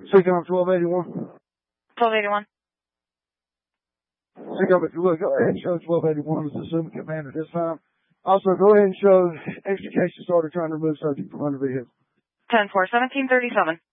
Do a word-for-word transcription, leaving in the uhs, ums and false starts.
Speaking of twelve eighty-one. twelve eighty-one. Speaking of, if you would, go ahead and show twelve eighty-one as the assuming commander this time. Also, go ahead and show extrication starter trying to remove subject from under vehicle. ten four, seventeen thirty-seven.